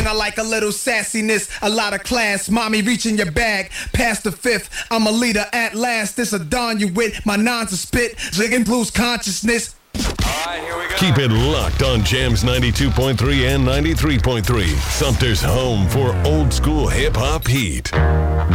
and I like a little sassiness, a lot of class. Mommy, reach in your bag, past the fifth. I'm a leader at last. This a dawn you with. My nons a spit, zigging blues consciousness. All right, here we go. Keep it locked on Jams 92.3 and 93.3. Sumter's home for old school hip hop heat.